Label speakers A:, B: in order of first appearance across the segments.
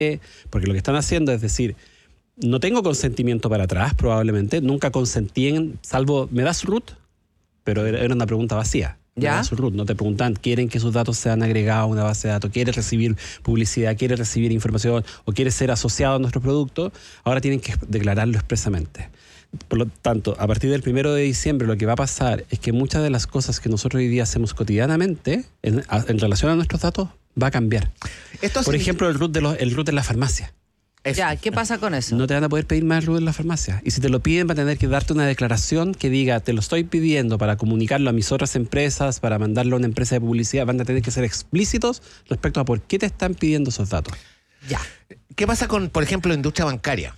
A: porque lo que están haciendo es decir, no tengo consentimiento para atrás, probablemente, nunca consentí, salvo, ¿me das root? Pero era una pregunta vacía.
B: ¿Ya?
A: Su root, no te preguntan, ¿quieren que sus datos sean agregados a una base de datos? ¿Quieres recibir publicidad? ¿Quieres recibir información? ¿O quieres ser asociado a nuestro producto? Ahora tienen que declararlo expresamente. Por lo tanto, a partir del 1 de diciembre lo que va a pasar es que muchas de las cosas que nosotros hoy día hacemos cotidianamente en relación a nuestros datos va a cambiar. Por ejemplo, el root de la farmacia.
B: Eso. Ya, ¿qué pasa con eso?
A: No te van a poder pedir más root en la farmacia. Y si te lo piden, va a tener que darte una declaración que diga, te lo estoy pidiendo para comunicarlo a mis otras empresas, para mandarlo a una empresa de publicidad. Van a tener que ser explícitos respecto a por qué te están pidiendo esos datos.
C: Ya. ¿Qué pasa con, por ejemplo, industria bancaria?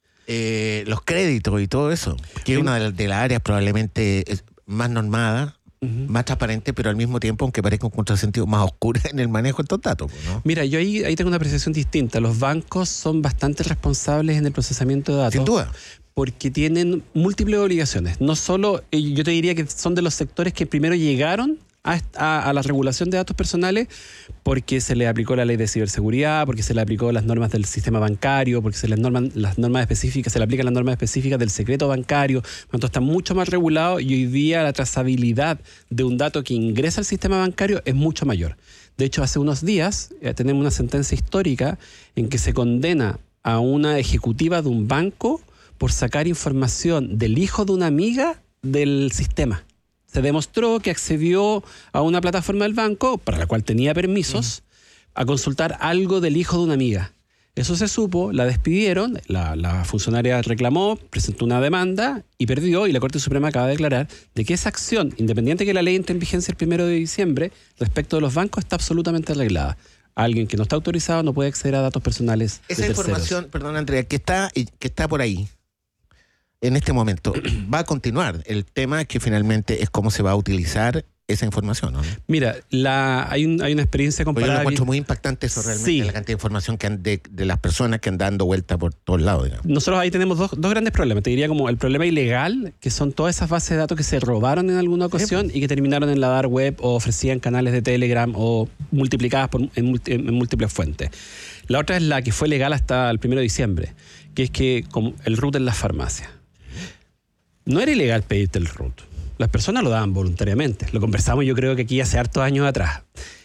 C: Los créditos y todo eso, que es una de las áreas probablemente más normada, más transparente, pero al mismo tiempo, aunque parezca un contrasentido, más oscura en el manejo de estos datos, ¿no?
A: Mira, yo ahí tengo una apreciación distinta. Los bancos son bastante responsables en el procesamiento de datos.
C: Sin duda.
A: Porque tienen múltiples obligaciones. No solo, yo te diría que son de los sectores que primero llegaron a la regulación de datos personales porque se le aplicó la ley de ciberseguridad, porque se le aplicó las normas del sistema bancario, porque se le aplican las normas específicas del secreto bancario. Entonces está mucho más regulado y hoy día la trazabilidad de un dato que ingresa al sistema bancario es mucho mayor. De hecho, hace unos días tenemos una sentencia histórica en que se condena a una ejecutiva de un banco por sacar información del hijo de una amiga del sistema. Se demostró que accedió a una plataforma del banco, para la cual tenía permisos, a consultar algo del hijo de una amiga. Eso se supo, la despidieron, la funcionaria reclamó, presentó una demanda y perdió, y la Corte Suprema acaba de declarar de que esa acción, independiente que la ley entre en vigencia el 1 de diciembre, respecto de los bancos, está absolutamente arreglada. Alguien que no está autorizado no puede acceder a datos personales de terceros.
C: Esa información, perdón Andrea, que está por ahí, en este momento, va a continuar. El tema que finalmente es cómo se va a utilizar esa información, ¿no?
A: Mira, hay una experiencia comparada.
C: Yo lo encuentro muy impactante eso realmente,
A: sí.
C: La cantidad de información que de las personas que andan dando vuelta por todos lados, digamos.
A: Nosotros ahí tenemos dos grandes problemas. Te diría como el problema ilegal, que son todas esas bases de datos que se robaron en alguna ocasión y que terminaron en la dark web o ofrecían canales de Telegram o multiplicadas en múltiples fuentes. La otra es la que fue legal hasta el 1 de diciembre, que es que como el root en las farmacias. No era ilegal pedirte el root. Las personas lo daban voluntariamente. Lo conversamos yo creo que aquí hace hartos años atrás.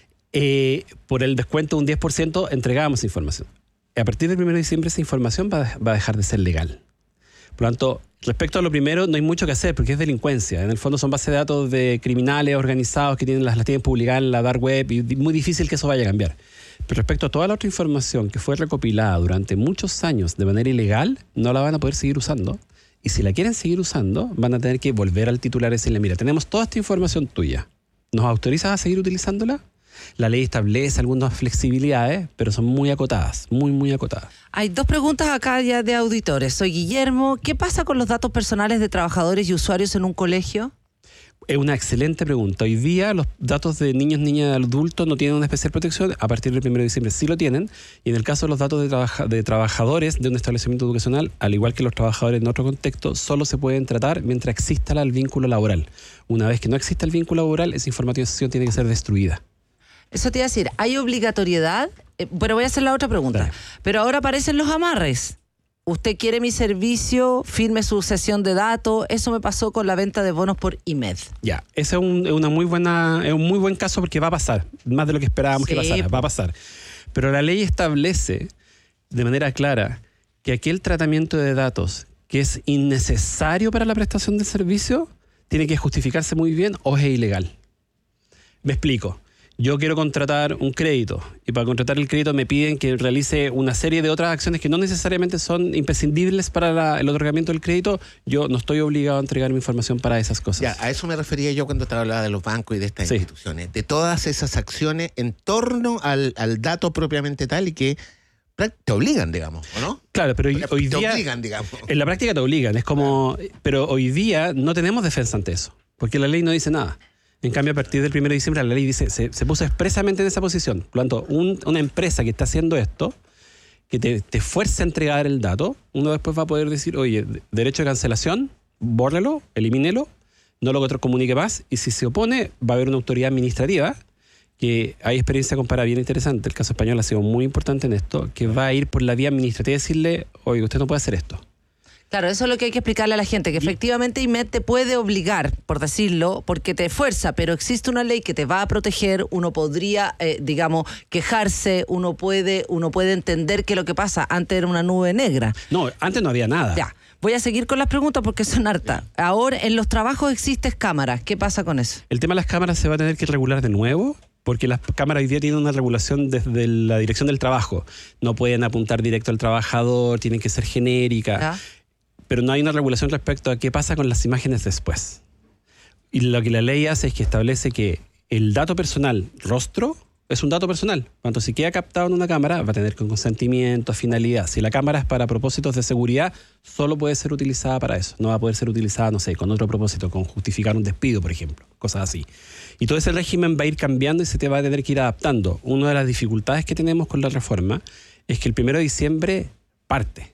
A: Por el descuento de un 10% entregábamos información. A partir del 1 de diciembre esa información va a dejar de ser legal. Por lo tanto, respecto a lo primero, no hay mucho que hacer porque es delincuencia. En el fondo son bases de datos de criminales organizados que las tienen publicadas en la dark web y es muy difícil que eso vaya a cambiar. Pero respecto a toda la otra información que fue recopilada durante muchos años de manera ilegal, no la van a poder seguir usando. Y si la quieren seguir usando, van a tener que volver al titular y decirle, mira, tenemos toda esta información tuya. ¿Nos autorizas a seguir utilizándola? La ley establece algunas flexibilidades, pero son muy acotadas, muy acotadas.
B: Hay dos preguntas acá ya de auditores. Soy Guillermo. ¿Qué pasa con los datos personales de trabajadores y usuarios en un colegio?
A: Es una excelente pregunta. Hoy día los datos de niños, niñas y adultos no tienen una especial protección. A partir del 1 de diciembre sí lo tienen. Y en el caso de los datos de trabajadores de un establecimiento educacional, al igual que los trabajadores en otro contexto, solo se pueden tratar mientras exista el vínculo laboral. Una vez que no exista el vínculo laboral, esa información tiene que ser destruida.
B: Eso te iba a decir, ¿hay obligatoriedad? Pero voy a hacer la otra pregunta.
A: Claro.
B: Pero ahora aparecen los amarres. Usted quiere mi servicio, firme su sesión de datos. Eso me pasó con la venta de bonos por IMED.
A: Ya, ese es un muy buen caso porque va a pasar, más de lo que esperábamos que pasara, va a pasar. Pero la ley establece de manera clara que aquel tratamiento de datos que es innecesario para la prestación del servicio tiene que justificarse muy bien o es ilegal. Me explico. Yo quiero contratar un crédito y para contratar el crédito me piden que realice una serie de otras acciones que no necesariamente son imprescindibles para el otorgamiento del crédito. Yo no estoy obligado a entregar mi información para esas cosas.
C: Ya, a eso me refería yo cuando te hablaba de los bancos y de estas instituciones. De todas esas acciones en torno al dato propiamente tal y que te obligan, digamos, ¿o no?
A: Claro, pero hoy
C: te
A: día...
C: Te obligan, digamos.
A: En la práctica te obligan, es como... Pero hoy día no tenemos defensa ante eso, porque la ley no dice nada. En cambio, a partir del 1 de diciembre, la ley dice, se puso expresamente en esa posición. Por lo tanto, una empresa que está haciendo esto, que te fuerza a entregar el dato, uno después va a poder decir, oye, derecho de cancelación, bórrelo, elimínelo, no lo comunique más, y si se opone, va a haber una autoridad administrativa que hay experiencia comparada bien interesante, el caso español ha sido muy importante en esto, que va a ir por la vía administrativa y decirle, oye, usted no puede hacer esto.
B: Claro, eso es lo que hay que explicarle a la gente, que efectivamente IMED te puede obligar, por decirlo, porque te fuerza, pero existe una ley que te va a proteger, uno podría, quejarse, uno puede entender que lo que pasa, antes era una nube negra.
A: No, antes no había nada.
B: Ya, voy a seguir con las preguntas porque son hartas. Ahora, en los trabajos existen cámaras, ¿qué pasa con eso?
A: El tema de las cámaras se va a tener que regular de nuevo, porque las cámaras hoy día tienen una regulación desde la dirección del trabajo. No pueden apuntar directo al trabajador, tienen que ser genéricas.
B: ¿Ya?
A: Pero no hay una regulación respecto a qué pasa con las imágenes después. Y lo que la ley hace es que establece que el dato personal, rostro, es un dato personal. Cuando si queda captado en una cámara, va a tener con consentimiento, finalidad. Si la cámara es para propósitos de seguridad, solo puede ser utilizada para eso. No va a poder ser utilizada, no sé, con otro propósito, con justificar un despido, por ejemplo. Cosas así. Y todo ese régimen va a ir cambiando y se te va a tener que ir adaptando. Una de las dificultades que tenemos con la reforma es que el 1 de diciembre parte.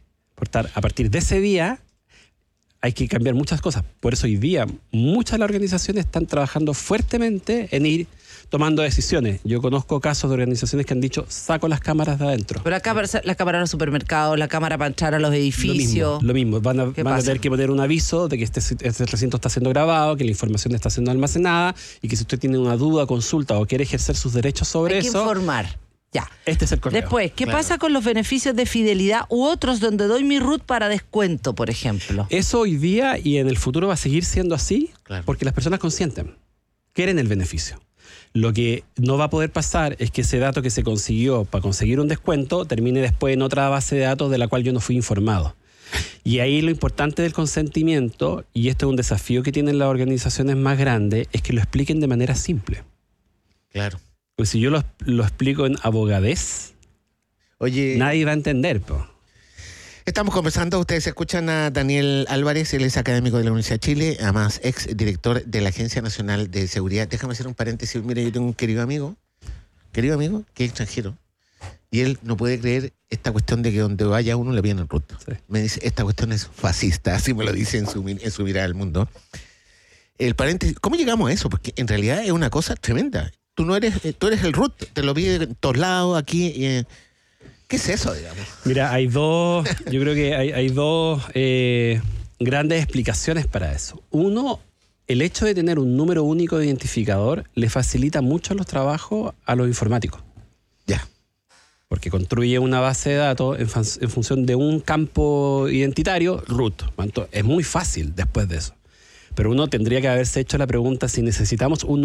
A: A partir de ese día hay que cambiar muchas cosas. Por eso hoy día muchas de las organizaciones están trabajando fuertemente en ir tomando decisiones. Yo conozco casos de organizaciones que han dicho, saco las cámaras de adentro.
B: Pero acá la cámara en los supermercados, la cámara para entrar a los edificios.
A: Lo mismo. Van a tener que poner un aviso de que este recinto está siendo grabado, que la información está siendo almacenada y que si usted tiene una duda, consulta o quiere ejercer sus derechos sobre eso...
B: Hay que informar. Ya.
A: Este es el correo.
B: Después, ¿qué pasa con los beneficios de fidelidad u otros donde doy mi RUT para descuento, por ejemplo?
A: Eso hoy día y en el futuro va a seguir siendo así,
C: Claro.
A: porque las personas consienten, quieren el beneficio. Lo que no va a poder pasar es que ese dato que se consiguió para conseguir un descuento termine después en otra base de datos de la cual yo no fui informado. Y ahí lo importante del consentimiento, y esto es un desafío que tienen las organizaciones más grandes, es que lo expliquen de manera simple.
C: Claro.
A: Pues si yo lo explico en abogadez,
C: Oye,
A: nadie va a entender, po.
C: estamos conversando, ustedes escuchan a Daniel Álvarez, él es académico de la Universidad de Chile, además ex director de la Agencia Nacional de Seguridad. Déjame hacer un paréntesis, mire, yo tengo un querido amigo, que es extranjero, y él no puede creer esta cuestión de que donde vaya uno le piden el RUT.
A: Sí.
C: Me dice, esta cuestión es fascista, así me lo dice en su mirada al mundo. El paréntesis, ¿cómo llegamos a eso? Porque en realidad es una cosa tremenda. Tú eres el RUT, te lo pide en todos lados, aquí. ¿Qué es eso, digamos?
A: Mira, yo creo que hay dos grandes explicaciones para eso. Uno, el hecho de tener un número único de identificador le facilita mucho los trabajos a los informáticos.
C: Ya.
A: Porque construye una base de datos en función de un campo identitario, RUT. Es muy fácil después de eso. Pero uno tendría que haberse hecho la pregunta si necesitamos un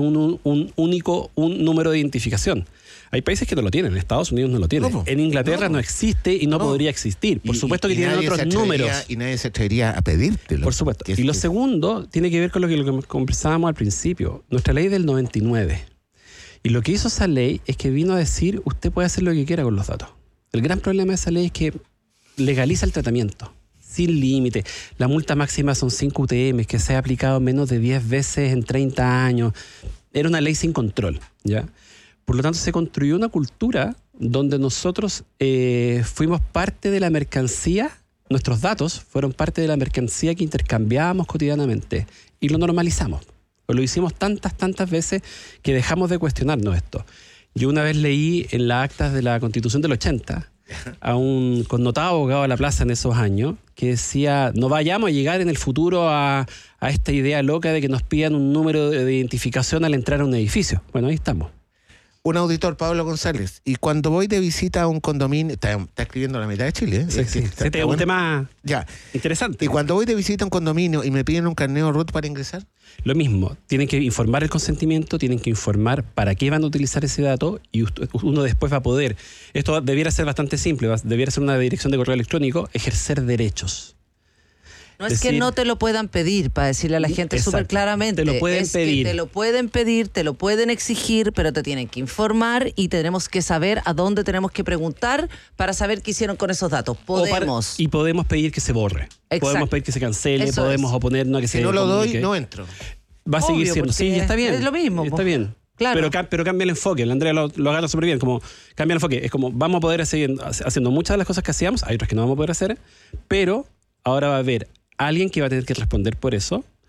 A: número de identificación. Hay países que no lo tienen, en Estados Unidos no lo tienen.
C: ¿Cómo?
A: En Inglaterra no existe y no podría existir. Por supuesto que tienen otros números.
C: Y nadie se atrevería a pedírtelo.
A: Por supuesto. Y lo segundo tiene que ver con lo que conversábamos al principio. Nuestra ley del 99. Y lo que hizo esa ley es que vino a decir, usted puede hacer lo que quiera con los datos. El gran problema de esa ley es que legaliza el tratamiento. Sin límite. La multa máxima son 5 UTM, que se ha aplicado menos de 10 veces en 30 años. Era una ley sin control, ¿ya? Por lo tanto, se construyó una cultura donde nosotros fuimos parte de la mercancía, nuestros datos fueron parte de la mercancía que intercambiábamos cotidianamente y lo normalizamos. Lo hicimos tantas veces que dejamos de cuestionarnos esto. Yo una vez leí en las actas de la Constitución del 80 a un connotado abogado de la plaza en esos años que decía, no vayamos a llegar en el futuro a esta idea loca de que nos pidan un número de identificación al entrar a un edificio. Bueno, ahí estamos.
C: Un auditor, Pablo González, y cuando voy de visita a un condominio, está escribiendo la mitad de Chile, ¿eh?
A: Sí. Este es un tema interesante.
C: Y cuando voy de visita a un condominio y me piden un carnet RUT para ingresar.
A: Lo mismo, tienen que informar el consentimiento, tienen que informar para qué van a utilizar ese dato y uno después va a poder, esto debiera ser bastante simple, debiera ser una dirección de correo electrónico, ejercer derechos.
B: No es que no te lo puedan pedir, para decirle a la gente súper claramente.
A: Te lo pueden pedir.
B: Que te lo pueden pedir, te lo pueden exigir, pero te tienen que informar y tenemos que saber a dónde tenemos que preguntar para saber qué hicieron con esos datos. Podemos.
A: Y podemos pedir que se borre.
B: Exacto.
A: Podemos pedir que se cancele,
B: Eso
A: podemos oponernos a que
C: Si
A: se
C: no lo doy,
A: comunique.
C: no entro.
A: Va a seguir
B: Obvio,
A: siendo. Sí,
B: porque
A: está bien.
B: es lo mismo,
A: Está
B: pues.
A: bien.
B: Claro.
A: Pero cambia el enfoque. La Andrea lo agarra súper bien. Como cambia el enfoque. Es como vamos a poder seguir haciendo muchas de las cosas que hacíamos. Hay otras que no vamos a poder hacer. Pero ahora va a haber alguien que va a tener que responder por eso.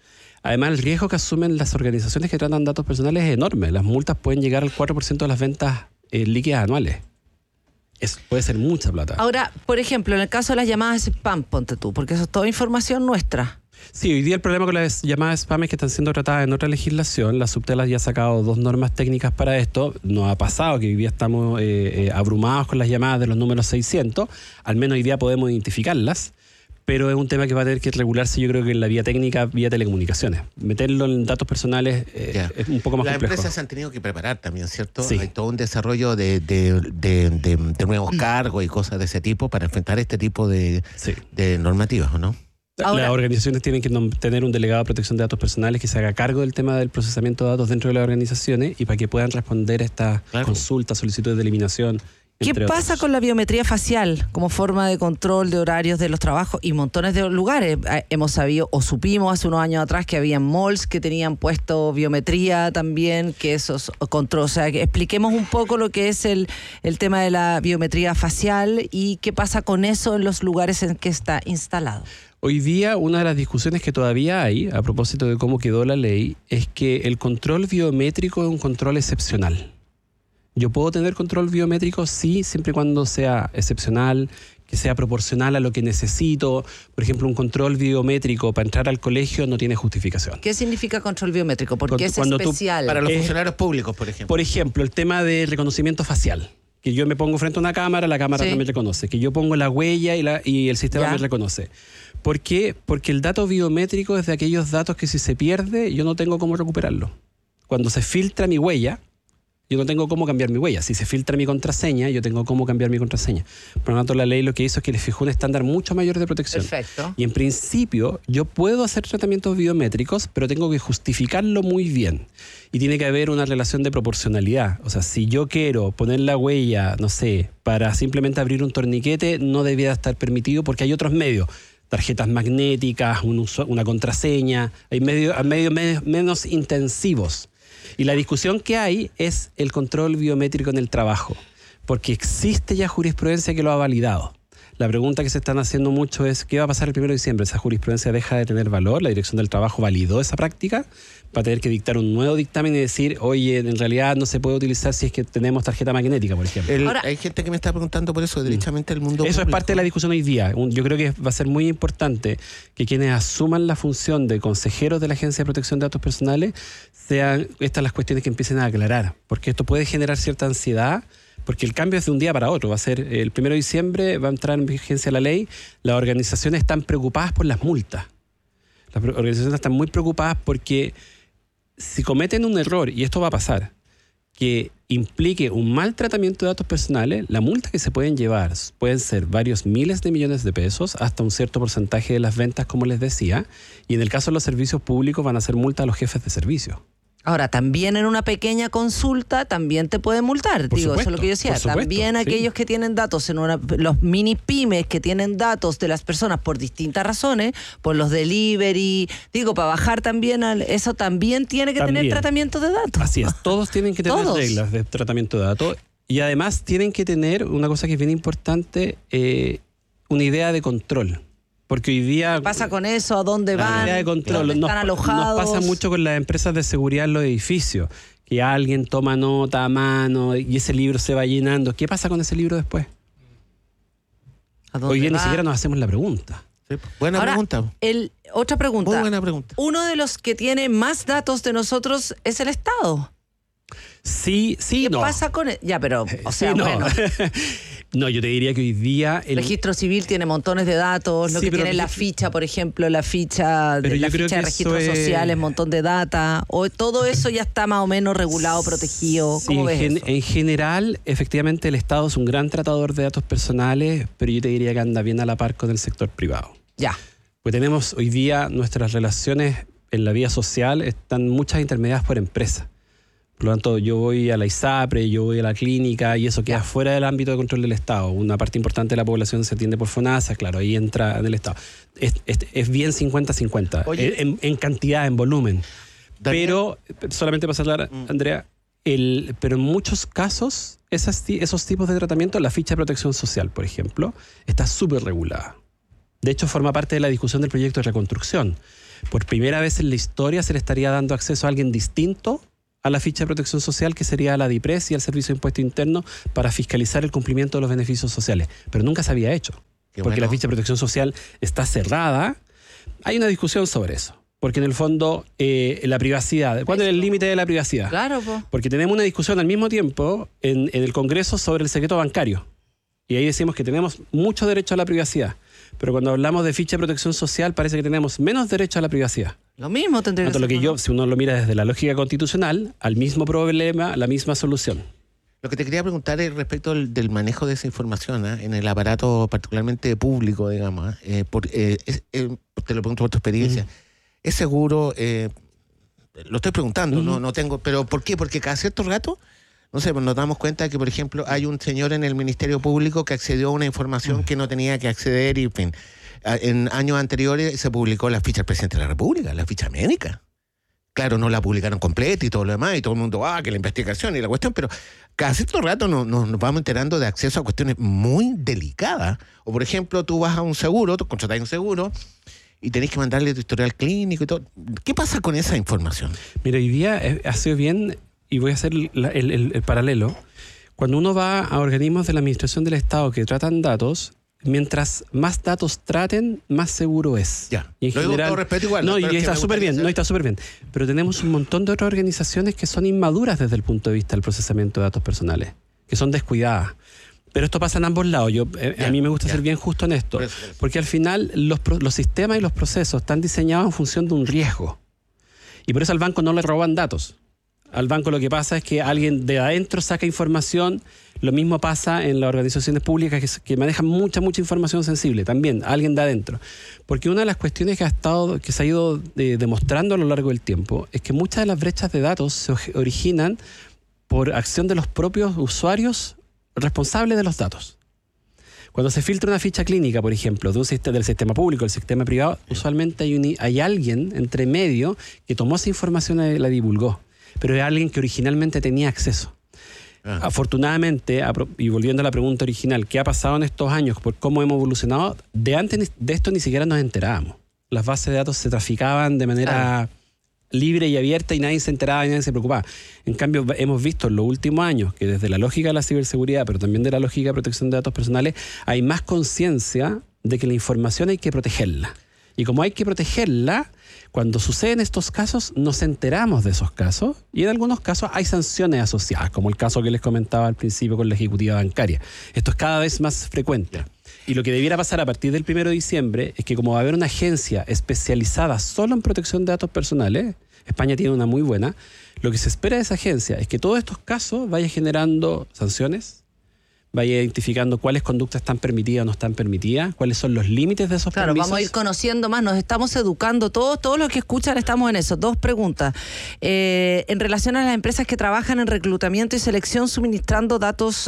A: Además, el riesgo que asumen las organizaciones que tratan datos personales es enorme. Las multas pueden llegar al 4% de las ventas líquidas anuales. Puede ser mucha plata.
B: Ahora, por ejemplo, en el caso de las llamadas spam, ponte tú, porque eso es toda información nuestra.
A: Sí, hoy día el problema con las llamadas spam es que están siendo tratadas en otra legislación. La Subtela ya ha sacado 2 normas técnicas para esto. Nos ha pasado que hoy día estamos abrumados con las llamadas de los números 600. Al menos hoy día podemos identificarlas. Pero es un tema que va a tener que regularse, yo creo que en la vía técnica, vía telecomunicaciones. Meterlo en datos personales es un poco más complejo.
C: Las empresas se han tenido que preparar también, ¿cierto?
A: Sí.
C: Hay todo un desarrollo de nuevos cargos y cosas de ese tipo para enfrentar este tipo de normativas, ¿o no?
B: Ahora,
A: las organizaciones tienen que tener un delegado de protección de datos personales que se haga cargo del tema del procesamiento de datos dentro de las organizaciones y para que puedan responder a estas consultas, solicitudes de eliminación.
B: ¿qué pasa con la biometría facial como forma de control de horarios de los trabajos y montones de lugares? Hemos sabido o supimos hace unos años atrás que había malls que tenían puesto biometría también, que esos control. O sea, que expliquemos un poco lo que es el tema de la biometría facial y qué pasa con eso en los lugares en que está instalado.
A: Hoy día una de las discusiones que todavía hay, a propósito de cómo quedó la ley, es que el control biométrico es un control excepcional. Yo puedo tener control biométrico, sí, siempre y cuando sea excepcional, que sea proporcional a lo que necesito. Por ejemplo, un control biométrico para entrar al colegio no tiene justificación.
B: ¿Qué significa control biométrico? Porque es
A: Cuando
B: especial.
C: Para los funcionarios públicos, por ejemplo.
A: Por ejemplo, el tema de reconocimiento facial. Que yo me pongo frente a una cámara, la cámara también reconoce. Que yo pongo la huella y el sistema me reconoce. ¿Por qué? Porque el dato biométrico es de aquellos datos que si se pierde, yo no tengo cómo recuperarlo. Cuando se filtra mi huella, yo no tengo cómo cambiar mi huella. Si se filtra mi contraseña, yo tengo cómo cambiar mi contraseña. Por lo tanto, la ley lo que hizo es que le fijó un estándar mucho mayor de protección.
B: Perfecto.
A: Y en principio, yo puedo hacer tratamientos biométricos, pero tengo que justificarlo muy bien. Y tiene que haber una relación de proporcionalidad. O sea, si yo quiero poner la huella, no sé, para simplemente abrir un torniquete, no debiera estar permitido porque hay otros medios. Tarjetas magnéticas, una contraseña. Hay medios menos intensivos. Y la discusión que hay es el control biométrico en el trabajo, porque existe ya jurisprudencia que lo ha validado. La pregunta que se están haciendo mucho es ¿qué va a pasar el 1 de diciembre? ¿Esa jurisprudencia deja de tener valor? ¿La Dirección del Trabajo validó esa práctica? Va a tener que dictar un nuevo dictamen y decir, oye, en realidad no se puede utilizar si es que tenemos tarjeta magnética, por ejemplo.
B: Ahora,
C: hay gente que me está preguntando por eso, derechamente el mundo
A: Eso
C: público.
A: es parte de la discusión hoy día. Yo creo que va a ser muy importante que quienes asuman la función de consejeros de la Agencia de Protección de Datos Personales sean estas las cuestiones que empiecen a aclarar, porque esto puede generar cierta ansiedad, porque el cambio es de un día para otro. Va a ser el 1 de diciembre, va a entrar en vigencia la ley. Las organizaciones están preocupadas por las multas. Las organizaciones están muy preocupadas porque si cometen un error, y esto va a pasar, que implique un mal tratamiento de datos personales, la multa que se pueden llevar pueden ser varios miles de millones de pesos, hasta un cierto porcentaje de las ventas, como les decía, y en el caso de los servicios públicos van a ser multa a los jefes de servicio.
B: ahora, también en una pequeña consulta también te pueden multar.
A: Por
B: Digo,
A: supuesto,
B: eso es lo que yo decía.
A: por supuesto,
B: También
A: sí.
B: aquellos que tienen datos los mini pymes que tienen datos de las personas por distintas razones, por los delivery, digo, para bajar también, eso también tiene que tener tratamiento de datos.
A: Así es, todos tienen que tener
B: Todos.
A: reglas de tratamiento de datos y además tienen que tener una cosa que es bien importante, una idea de control. Porque hoy día...
B: ¿Qué pasa con eso? ¿A dónde
A: la
B: van?
A: idea de control.
B: ¿Dónde están alojados?
A: Nos pasa mucho con las empresas de seguridad en los edificios, que alguien toma nota a mano y ese libro se va llenando. ¿Qué pasa con ese libro después?
B: ¿A dónde
A: Hoy día
B: va?
A: ni siquiera nos hacemos la pregunta.
C: Sí, buena
B: Ahora,
C: pregunta.
B: Otra pregunta.
C: Muy buena pregunta.
B: Uno de los que tiene más datos de nosotros es el Estado.
A: Sí,
B: ¿Qué
A: no.
B: pasa con él? Ya, pero, o sea,
A: Sí, no.
B: bueno,
A: No, yo te diría que hoy día...
B: el registro civil tiene montones de datos, lo
A: Sí,
B: que
A: pero
B: tiene la ficha, por ejemplo, la ficha
A: Pero
B: de,
A: yo
B: la
A: creo
B: ficha de
A: que
B: registros
A: eso es-
B: sociales, montón de data, o todo eso ya está más o menos regulado, protegido.
A: Sí,
B: ¿Cómo ves eso?
A: en general, efectivamente, el Estado es un gran tratador de datos personales, pero yo te diría que anda bien a la par con el sector privado.
B: Ya.
A: Pues tenemos hoy día nuestras relaciones en la vía social, están muchas intermediadas por empresas. Por lo tanto, yo voy a la ISAPRE, yo voy a la clínica y eso queda fuera del ámbito de control del Estado. Una parte importante de la población se atiende por FONASA, claro, ahí entra en el Estado. Es bien 50-50,
C: Oye.
A: en cantidad, en volumen.
C: Daniel.
A: Pero, solamente para hablar, Andrea, pero en muchos casos, esos tipos de tratamiento, la ficha de protección social, por ejemplo, está súper regulada. De hecho, forma parte de la discusión del proyecto de reconstrucción. Por primera vez en la historia se le estaría dando acceso a alguien distinto a la ficha de protección social, que sería la DIPRES y al Servicio de Impuesto Interno, para fiscalizar el cumplimiento de los beneficios sociales. Pero nunca se había hecho, porque la ficha de protección social está cerrada. Hay una discusión sobre eso. Porque en el fondo, la privacidad. ¿Cuál es el límite de la privacidad?
B: Claro, po.
A: Porque tenemos una discusión al mismo tiempo en el Congreso sobre el secreto bancario. Y ahí decimos que tenemos mucho derecho a la privacidad. Pero cuando hablamos de ficha de protección social, parece que tenemos menos derecho a la privacidad.
B: Lo mismo tendría que ser.
A: Lo que si uno lo mira desde la lógica constitucional, al mismo problema, la misma solución.
C: Lo que te quería preguntar es respecto del manejo de esa información en el aparato particularmente público, digamos. Te lo pregunto por tu experiencia. ¿Es seguro? Lo estoy preguntando, no tengo... ¿Pero por qué? Porque cada cierto rato, no sé, pues nos damos cuenta que, por ejemplo, hay un señor en el Ministerio Público que accedió a una información que no tenía que acceder y, en fin. En años anteriores se publicó la ficha del presidente de la República, la ficha médica. Claro, no la publicaron completa y todo lo demás, y todo el mundo, que la investigación y la cuestión, pero cada cierto rato nos vamos enterando de acceso a cuestiones muy delicadas. O, por ejemplo, tú vas a un seguro, tú contratas un seguro y tenés que mandarle tu historial clínico y todo. ¿Qué pasa con esa información?
A: Mira, hoy día ha sido bien, y voy a hacer el paralelo. Cuando uno va a organismos de la Administración del Estado que tratan datos, mientras más datos traten, más seguro es.
C: Ya.
A: Y en
C: lo
A: general,
C: digo con respeto igual.
A: No, y está súper bien, está súper bien. Pero tenemos un montón de otras organizaciones que son inmaduras desde el punto de vista del procesamiento de datos personales, que son descuidadas. Pero esto pasa en ambos lados. A mí me gusta ser bien justo en esto. Por eso. Porque al final los sistemas y los procesos están diseñados en función de un riesgo. Y por eso al banco no le roban datos. Al banco lo que pasa es que alguien de adentro saca información. Lo mismo pasa en las organizaciones públicas que manejan mucha información sensible. También alguien de adentro. Porque una de las cuestiones que se ha ido demostrando a lo largo del tiempo es que muchas de las brechas de datos se originan por acción de los propios usuarios responsables de los datos. Cuando se filtra una ficha clínica, por ejemplo, del sistema público, del sistema privado, usualmente hay alguien entre medio que tomó esa información y la divulgó. Pero es alguien que originalmente tenía acceso. Afortunadamente, y volviendo a la pregunta original, ¿qué ha pasado en estos años por cómo hemos evolucionado? De antes de esto ni siquiera nos enterábamos. Las bases de datos se traficaban de manera libre y abierta y nadie se enteraba y nadie se preocupaba. En cambio, hemos visto en los últimos años que desde la lógica de la ciberseguridad, pero también de la lógica de protección de datos personales, hay más conciencia de que la información hay que protegerla. Y como hay que protegerla, cuando suceden estos casos, nos enteramos de esos casos y en algunos casos hay sanciones asociadas, como el caso que les comentaba al principio con la ejecutiva bancaria. Esto es cada vez más frecuente. Y lo que debiera pasar a partir del 1 de diciembre es que como va a haber una agencia especializada solo en protección de datos personales, España tiene una muy buena, lo que se espera de esa agencia es que todos estos casos vaya generando sanciones, vaya identificando cuáles conductas están permitidas o no están permitidas, cuáles son los límites de esos permisos.
B: Vamos a ir conociendo más, nos estamos educando, todos los que escuchan estamos en eso. 2 preguntas. En relación a las empresas que trabajan en reclutamiento y selección suministrando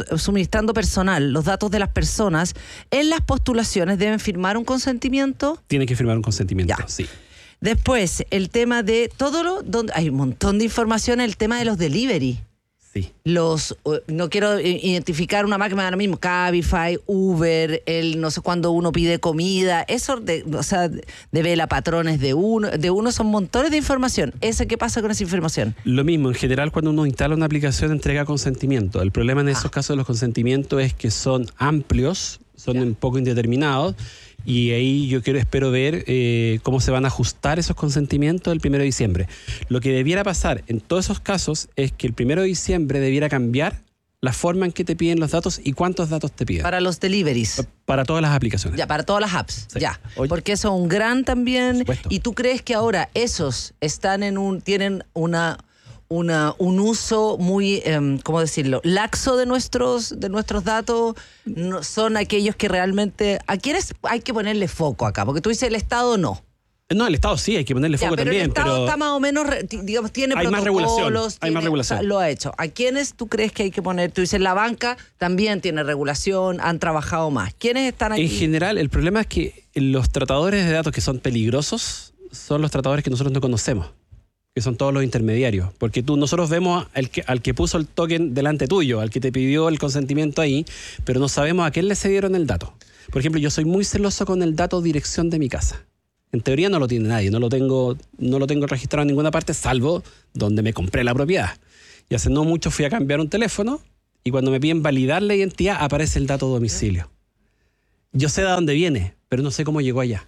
B: personal, los datos de las personas, ¿en las postulaciones deben firmar un consentimiento?
A: Tienen que firmar un consentimiento, sí.
B: Después, el tema de donde hay un montón de información, el tema de los delivery.
A: Sí.
B: No quiero identificar una marca, me da lo mismo, Cabify, Uber, no sé cuándo uno pide comida, eso de vela patrones de uno son montones de información. ¿Qué pasa con esa información?
A: Lo mismo, en general cuando uno instala una aplicación entrega consentimiento. El problema en esos casos de los consentimientos es que son amplios, son un poco indeterminados. Y ahí espero ver cómo se van a ajustar esos consentimientos el 1 de diciembre. Lo que debiera pasar en todos esos casos es que el 1 de diciembre debiera cambiar la forma en que te piden los datos y cuántos datos te piden.
B: Para los deliveries.
A: Para todas las aplicaciones.
B: Ya, para todas las apps.
A: Sí.
B: Ya. Porque eso es un gran también. ¿Y tú crees que ahora esos tienen un uso muy, ¿cómo decirlo?, laxo de nuestros datos? No, son aquellos que realmente... ¿A quiénes hay que ponerle foco acá? Porque tú dices el Estado no.
A: No, el Estado sí, hay que ponerle foco
B: pero
A: también.
B: El Estado está más o menos, digamos, tiene
A: hay
B: protocolos.
A: Hay más regulación.
B: Lo ha hecho. ¿A quiénes tú crees que hay que poner? Tú dices la banca también tiene regulación, han trabajado más. ¿Quiénes están aquí?
A: En general, el problema es que los tratadores de datos que son peligrosos son los tratadores que nosotros no conocemos, que son todos los intermediarios. Porque nosotros vemos al que puso el token delante tuyo, al que te pidió el consentimiento ahí, pero no sabemos a quién le cedieron el dato. Por ejemplo, yo soy muy celoso con el dato dirección de mi casa. En teoría no lo tiene nadie, no lo tengo registrado en ninguna parte, salvo donde me compré la propiedad. Y hace no mucho fui a cambiar un teléfono y cuando me piden validar la identidad aparece el dato domicilio. Yo sé de dónde viene, pero no sé cómo llegó allá.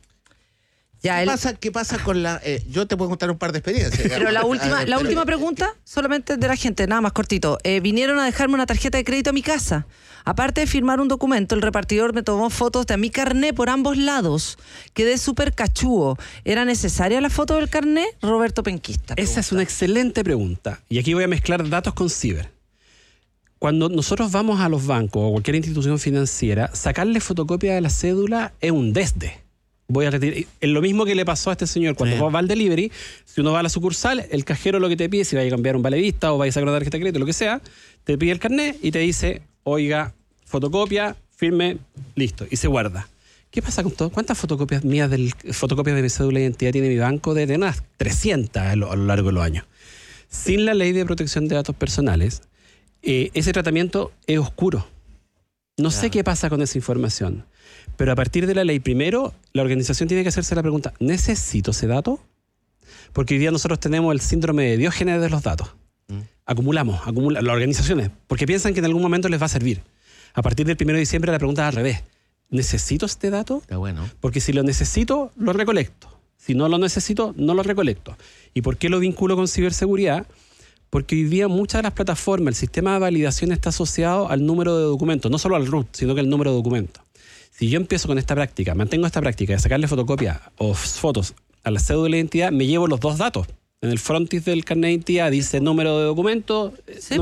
B: Ya,
C: ¿Qué pasa con la...? Yo te puedo contar un par de experiencias.
B: Pero la última pregunta, solamente de la gente, nada más cortito. Vinieron a dejarme una tarjeta de crédito a mi casa. Aparte de firmar un documento, el repartidor me tomó fotos de mi carné por ambos lados. Quedé súper cachúo. ¿Era necesaria la foto del carné? Roberto Penquista pregunta.
A: Esa es una excelente pregunta. Y aquí voy a mezclar datos con ciber. Cuando nosotros vamos a los bancos o cualquier institución financiera, sacarle fotocopia de la cédula es un desde. Voy a retirar. Es lo mismo que le pasó a este señor cuando va al delivery. Si uno va a la sucursal, el cajero lo que te pide, si vaya a cambiar un valevista o vaya a sacar una tarjeta de crédito, lo que sea, te pide el carnet y te dice, oiga, fotocopia, firme, listo, y se guarda. ¿Qué pasa con todo? ¿Cuántas fotocopias mías fotocopias de mi cédula de identidad tiene mi banco? De unas 300 a lo largo de los años. Sin la ley de protección de datos personales, ese tratamiento es oscuro. No sé qué pasa con esa información. Pero a partir de la ley, primero, la organización tiene que hacerse la pregunta, ¿necesito ese dato? Porque hoy día nosotros tenemos el síndrome de Diógenes de los datos. Acumulamos las organizaciones, porque piensan que en algún momento les va a servir. A partir del 1 de diciembre la pregunta es al revés. ¿Necesito este dato?
C: Está bueno.
A: Porque si lo necesito, lo recolecto. Si no lo necesito, no lo recolecto. ¿Y por qué lo vinculo con ciberseguridad? Porque hoy día muchas de las plataformas, el sistema de validación está asociado al número de documentos, no solo al root, sino que al número de documentos. Si yo empiezo con esta práctica, mantengo esta práctica de sacarle fotocopia o fotos a la cédula de identidad, me llevo los dos datos. En el frontis del carnet de identidad dice número de documento.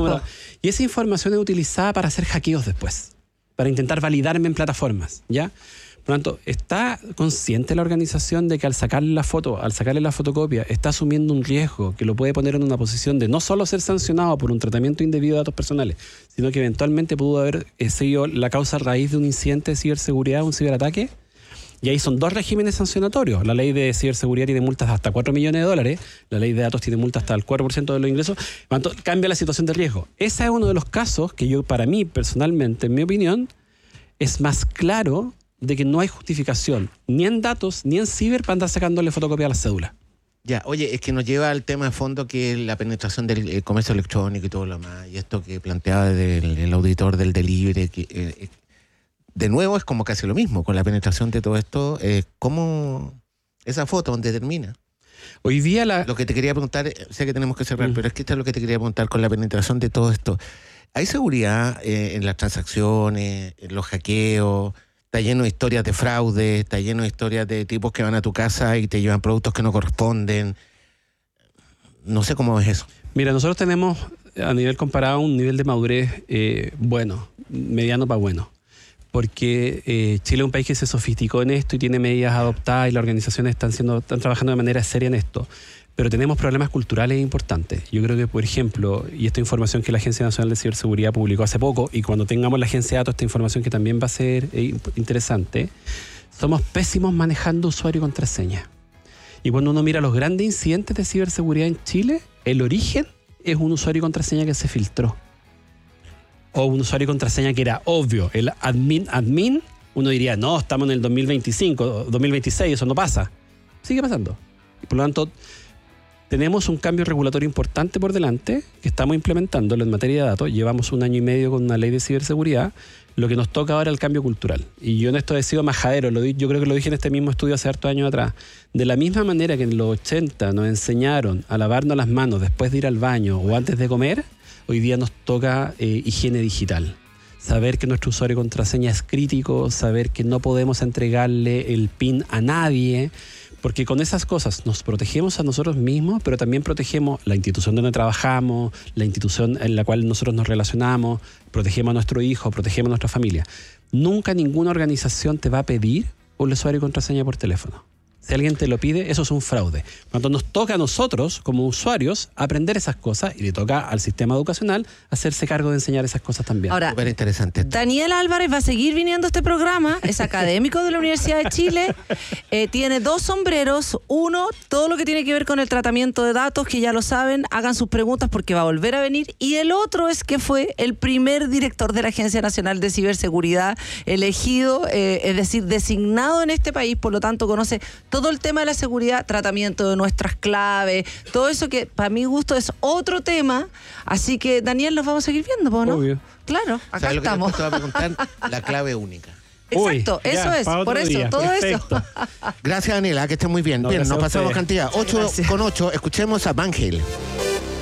A: Y esa información es utilizada para hacer hackeos después, para intentar validarme en plataformas, ¿ya? Por lo tanto, ¿está consciente la organización de que al sacarle la fotocopia, está asumiendo un riesgo que lo puede poner en una posición de no solo ser sancionado por un tratamiento indebido de datos personales, sino que eventualmente pudo haber sido la causa raíz de un incidente de ciberseguridad, un ciberataque? Y ahí son dos regímenes sancionatorios. La ley de ciberseguridad tiene multas de hasta $4 millones, la ley de datos tiene multas hasta el 4% de los ingresos. Por lo tanto, cambia la situación de riesgo. Ese es uno de los casos que para mí, personalmente, en mi opinión, es más claro de que no hay justificación, ni en datos, ni en ciber, para andar sacándole fotocopia a la cédula.
C: Ya, oye, es que nos lleva al tema de fondo que es la penetración del comercio electrónico y todo lo demás, y esto que planteaba el auditor del delivery, que de nuevo es como casi lo mismo, con la penetración de todo esto, ¿cómo esa foto dónde termina?
A: Hoy día
C: Lo que te quería preguntar, sé que tenemos que cerrar, pero es que esto es lo que te quería preguntar con la penetración de todo esto. ¿Hay seguridad en las transacciones, en los hackeos? Está lleno de historias de fraude, está lleno de historias de tipos que van a tu casa y te llevan productos que no corresponden. No sé cómo ves eso.
A: Mira, nosotros tenemos a nivel comparado un nivel de madurez bueno, mediano para bueno. Porque Chile es un país que se sofisticó en esto y tiene medidas adoptadas y las organizaciones están trabajando de manera seria en esto. Pero tenemos problemas culturales importantes. Yo creo que, por ejemplo, y esta información que la Agencia Nacional de Ciberseguridad publicó hace poco, y cuando tengamos la Agencia de Datos, esta información que también va a ser interesante, somos pésimos manejando usuario y contraseña. Y cuando uno mira los grandes incidentes de ciberseguridad en Chile, el origen es un usuario y contraseña que se filtró. O un usuario y contraseña que era obvio. El admin, uno diría, no, estamos en el 2025, 2026, eso no pasa. Sigue pasando. Y por lo tanto, tenemos un cambio regulatorio importante por delante que estamos implementándolo en materia de datos. Llevamos 1 año y medio con una ley de ciberseguridad. Lo que nos toca ahora es el cambio cultural. Y yo en esto he sido majadero. Yo creo que lo dije en este mismo estudio hace hartos años atrás. De la misma manera que en los 80 nos enseñaron a lavarnos las manos después de ir al baño o antes de comer, hoy día nos toca higiene digital. Saber que nuestro usuario y contraseña es crítico, saber que no podemos entregarle el PIN a nadie, porque con esas cosas nos protegemos a nosotros mismos, pero también protegemos la institución donde trabajamos, la institución en la cual nosotros nos relacionamos, protegemos a nuestro hijo, protegemos a nuestra familia. Nunca ninguna organización te va a pedir un usuario y contraseña por teléfono. Si alguien te lo pide, eso es un fraude. Cuando nos toca a nosotros, como usuarios, aprender esas cosas, y le toca al sistema educacional hacerse cargo de enseñar esas cosas también.
B: Ahora,
C: Súper interesante.
B: Daniel Álvarez va a seguir viniendo a este programa, es académico de la Universidad de Chile, tiene 2 sombreros, uno, todo lo que tiene que ver con el tratamiento de datos, que ya lo saben, hagan sus preguntas porque va a volver a venir, y el otro es que fue el primer director de la Agencia Nacional de Ciberseguridad elegido, es decir, designado en este país, por lo tanto conoce todo el tema de la seguridad, tratamiento de nuestras claves, todo eso que para mi gusto es otro tema, así que Daniel, nos vamos a seguir viendo, ¿no?
A: Obvio.
B: Claro, acá
C: ¿Sabes lo que
B: estamos.
C: después te va a preguntar? La clave única.
B: Exacto,
A: Uy,
B: eso
A: ya,
B: es,
A: para otro
B: por eso,
A: día.
B: todo
A: Perfecto.
B: eso.
C: Gracias, Daniela, que estés muy bien.
A: No,
C: Bien,
A: gracias
C: nos
A: a
C: pasamos
A: ustedes.
C: cantidad. 8
B: Gracias.
C: con 8, escuchemos a Van Halen.